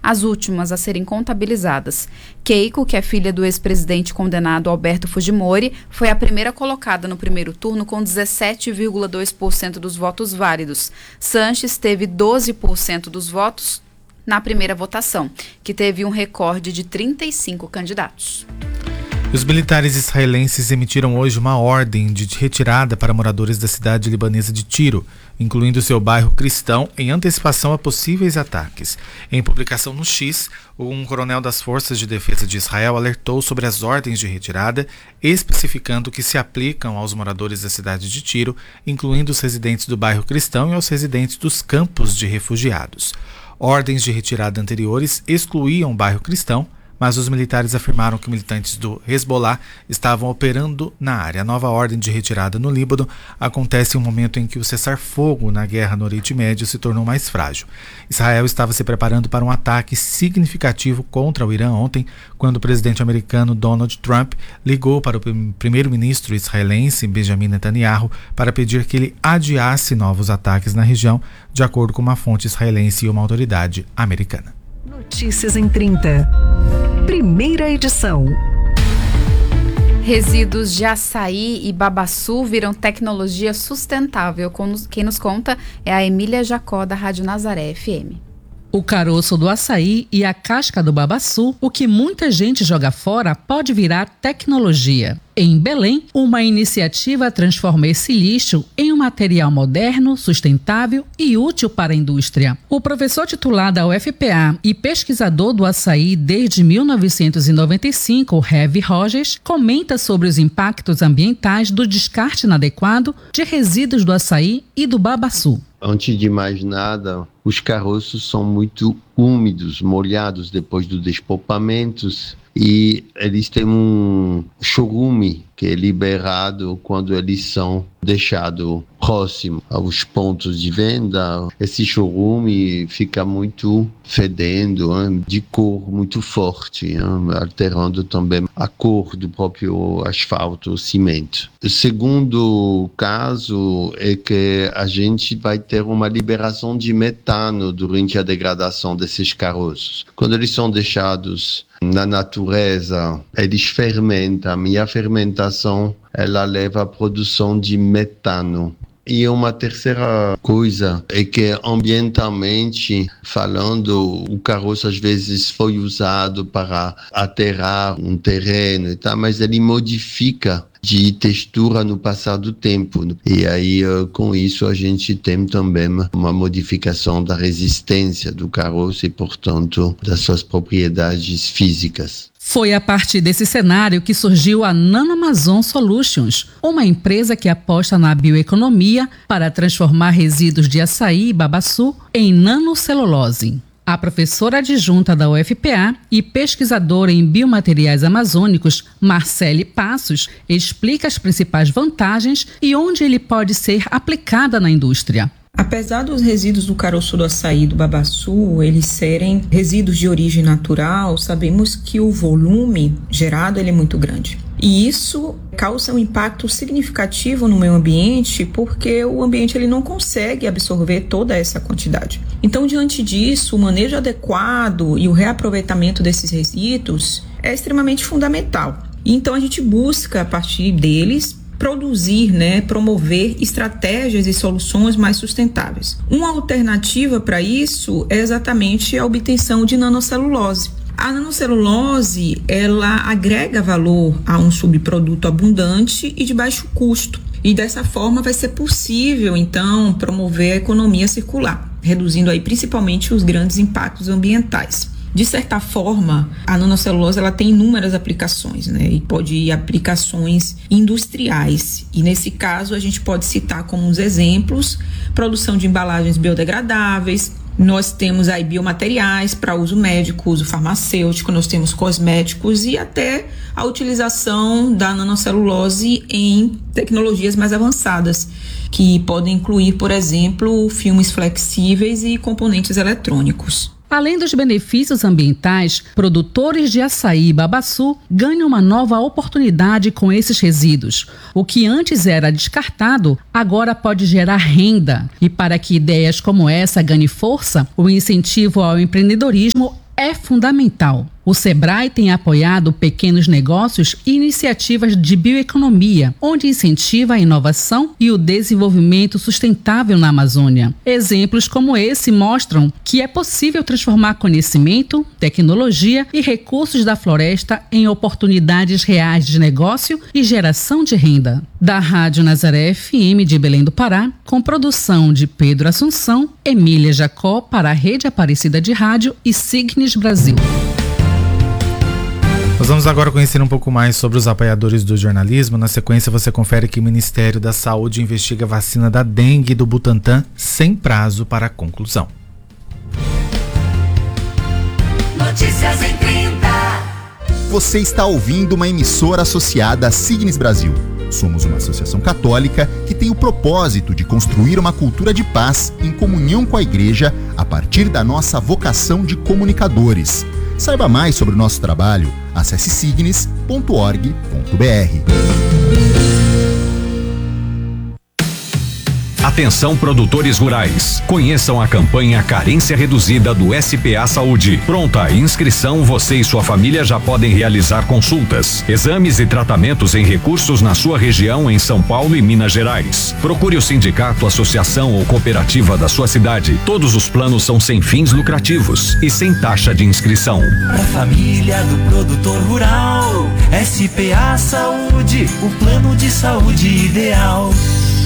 as últimas a serem contabilizadas. Keiko, que é filha do ex-presidente condenado Alberto Fujimori, foi a primeira colocada no primeiro turno com 17,2% dos votos válidos. Sanches teve 12% dos votos na primeira votação, que teve um recorde de 35 candidatos. Os militares israelenses emitiram hoje uma ordem de retirada para moradores da cidade libanesa de Tiro, incluindo seu bairro cristão, em antecipação a possíveis ataques. Em publicação no X, um coronel das Forças de Defesa de Israel alertou sobre as ordens de retirada, especificando que se aplicam aos moradores da cidade de Tiro, incluindo os residentes do bairro cristão e aos residentes dos campos de refugiados. Ordens de retirada anteriores excluíam o bairro cristão, mas os militares afirmaram que militantes do Hezbollah estavam operando na área. A nova ordem de retirada no Líbano acontece em um momento em que o cessar-fogo na guerra no Oriente Médio se tornou mais frágil. Israel estava se preparando para um ataque significativo contra o Irã ontem, quando o presidente americano Donald Trump ligou para o primeiro-ministro israelense Benjamin Netanyahu para pedir que ele adiasse novos ataques na região, de acordo com uma fonte israelense e uma autoridade americana. Notícias em 30. Primeira edição. Resíduos de açaí e babaçu viram tecnologia sustentável. Quem nos conta é a Emília Jacó, da Rádio Nazaré FM. O caroço do açaí e a casca do babaçu, o que muita gente joga fora, pode virar tecnologia. Em Belém, uma iniciativa transforma esse lixo em um material moderno, sustentável e útil para a indústria. O professor titular da UFPA e pesquisador do açaí desde 1995, Heavy Rogers, comenta sobre os impactos ambientais do descarte inadequado de resíduos do açaí e do babaçu. Antes de mais nada, os caroços são muito úmidos, molhados depois dos despolpamentos, e eles têm um chorume que é liberado quando eles são deixados próximo aos pontos de venda. Esse chorume fica muito fedendo, de cor muito forte, alterando também a cor do próprio asfalto, o cimento. O segundo caso é que a gente vai ter uma liberação de metano durante a degradação desses caroços. Quando eles são deixados na natureza, eles fermentam, e a fermentação ela leva à produção de metano. E uma terceira coisa é que, ambientalmente falando, o caroço às vezes foi usado para aterrar um terreno e tal, mas ele modifica de textura no passar do tempo. E aí, com isso, a gente tem também uma modificação da resistência do caroço e, portanto, das suas propriedades físicas. Foi a partir desse cenário que surgiu a NanoAmazon Solutions, uma empresa que aposta na bioeconomia para transformar resíduos de açaí e babaçu em nanocelulose. A professora adjunta da UFPA e pesquisadora em biomateriais amazônicos, Marcele Passos, explica as principais vantagens e onde ele pode ser aplicado na indústria. Apesar dos resíduos do caroço do açaí e do babaçu, eles serem resíduos de origem natural, sabemos que o volume gerado ele é muito grande. E isso causa um impacto significativo no meio ambiente, porque o ambiente ele não consegue absorver toda essa quantidade. Então, diante disso, o manejo adequado e o reaproveitamento desses resíduos é extremamente fundamental. Então, a gente busca, a partir deles, produzir, promover estratégias e soluções mais sustentáveis. Uma alternativa para isso é exatamente a obtenção de nanocelulose. A nanocelulose, ela agrega valor a um subproduto abundante e de baixo custo. E dessa forma vai ser possível, então, promover a economia circular, reduzindo aí principalmente os grandes impactos ambientais. De certa forma, a nanocelulose ela tem inúmeras aplicações, e pode ir aplicações industriais. E nesse caso, a gente pode citar como uns exemplos, produção de embalagens biodegradáveis. Nós temos aí biomateriais para uso médico, uso farmacêutico, nós temos cosméticos e até a utilização da nanocelulose em tecnologias mais avançadas, que podem incluir, por exemplo, filmes flexíveis e componentes eletrônicos. Além dos benefícios ambientais, produtores de açaí e babaçu ganham uma nova oportunidade com esses resíduos. O que antes era descartado, agora pode gerar renda. E para que ideias como essa ganhem força, o incentivo ao empreendedorismo é é fundamental. O Sebrae tem apoiado pequenos negócios e iniciativas de bioeconomia, onde incentiva a inovação e o desenvolvimento sustentável na Amazônia. Exemplos como esse mostram que é possível transformar conhecimento, tecnologia e recursos da floresta em oportunidades reais de negócio e geração de renda. Da Rádio Nazaré FM de Belém do Pará, com produção de Pedro Assunção, Emília Jacó para a Rede Aparecida de Rádio e Signes Brasil. Nós vamos agora conhecer um pouco mais sobre os apoiadores do jornalismo. Na sequência, você confere que o Ministério da Saúde investiga a vacina da dengue do Butantan sem prazo para a conclusão. Notícias em 30. Você está ouvindo uma emissora associada à Signes Brasil. Somos uma associação católica que tem o propósito de construir uma cultura de paz em comunhão com a Igreja a partir da nossa vocação de comunicadores. Saiba mais sobre o nosso trabalho, acesse signes.org.br. Atenção, produtores rurais. Conheçam a campanha Carência Reduzida do SPA Saúde. Pronta a inscrição, você e sua família já podem realizar consultas, exames e tratamentos em recursos na sua região em São Paulo e Minas Gerais. Procure o sindicato, associação ou cooperativa da sua cidade. Todos os planos são sem fins lucrativos e sem taxa de inscrição. Pra família do produtor rural, SPA Saúde, o plano de saúde ideal.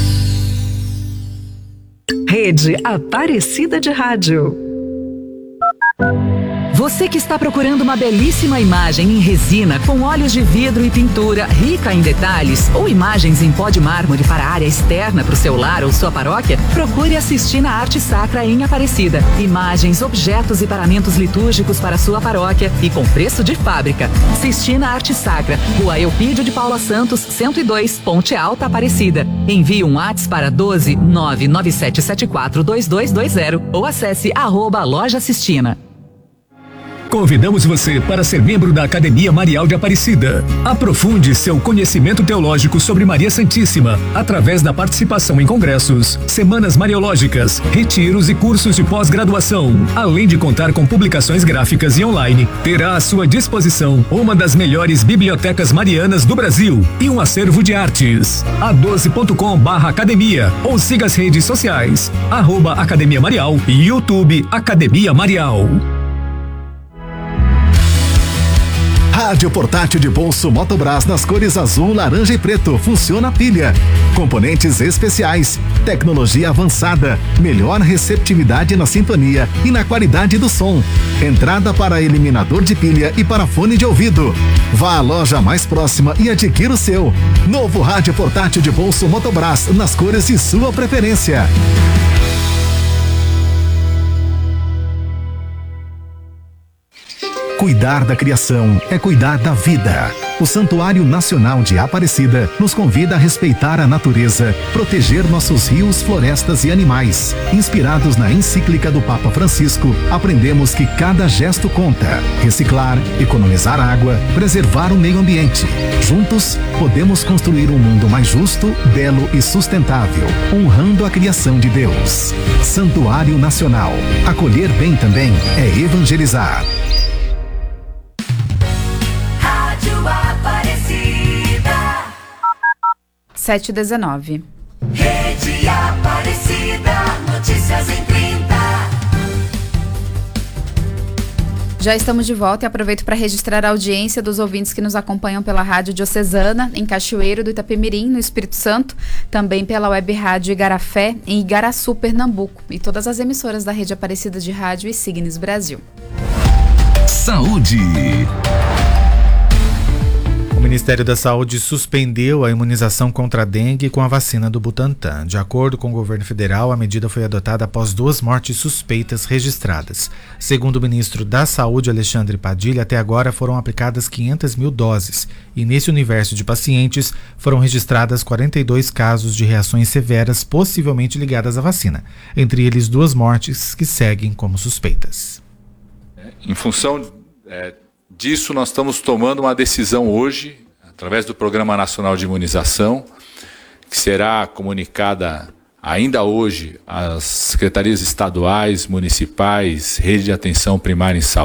Rede Aparecida de Rádio. Você que está procurando uma belíssima imagem em resina com óleos de vidro e pintura rica em detalhes ou imagens em pó de mármore para a área externa para o seu lar ou sua paróquia, procure assistir na Arte Sacra em Aparecida. Imagens, objetos e paramentos litúrgicos para sua paróquia e com preço de fábrica. Sistina Arte Sacra, Rua Eupídio de Paula Santos, 102, Ponte Alta, Aparecida. Envie um WhatsApp para 12 99774 2220 ou acesse @Loja Sistina. Convidamos você para ser membro da Academia Marial de Aparecida. Aprofunde seu conhecimento teológico sobre Maria Santíssima através da participação em congressos, semanas mariológicas, retiros e cursos de pós-graduação. Além de contar com publicações gráficas e online, terá à sua disposição uma das melhores bibliotecas marianas do Brasil e um acervo de artes. a12.com/academia ou siga as redes sociais @Academia Marial e YouTube Academia Marial. Rádio portátil de bolso Motobras nas cores azul, laranja e preto. Funciona a pilha. Componentes especiais. Tecnologia avançada. Melhor receptividade na sintonia e na qualidade do som. Entrada para eliminador de pilha e para fone de ouvido. Vá à loja mais próxima e adquira o seu. Novo rádio portátil de bolso Motobras nas cores de sua preferência. Cuidar da criação é cuidar da vida. O Santuário Nacional de Aparecida nos convida a respeitar a natureza, proteger nossos rios, florestas e animais. Inspirados na encíclica do Papa Francisco, aprendemos que cada gesto conta. Reciclar, economizar água, preservar o meio ambiente. Juntos, podemos construir um mundo mais justo, belo e sustentável, honrando a criação de Deus. Santuário Nacional. Acolher bem também é evangelizar. 7h19. Rede Aparecida, notícias em 30. Já estamos de volta e aproveito para registrar a audiência dos ouvintes que nos acompanham pela Rádio Diocesana, em Cachoeiro do Itapemirim, no Espírito Santo, também pela Web Rádio Igarafé, em Igaraçu, Pernambuco, e todas as emissoras da Rede Aparecida de Rádio e Signes Brasil. Saúde. O Ministério da Saúde suspendeu a imunização contra a dengue com a vacina do Butantan. De acordo com o governo federal, a medida foi adotada após 2 mortes suspeitas registradas. Segundo o ministro da Saúde, Alexandre Padilha, até agora foram aplicadas 500 mil doses e nesse universo de pacientes foram registradas 42 casos de reações severas possivelmente ligadas à vacina, entre eles 2 mortes que seguem como suspeitas. Em função disso, nós estamos tomando uma decisão hoje, através do Programa Nacional de Imunização, que será comunicada ainda hoje às secretarias estaduais, municipais, rede de atenção primária em saúde,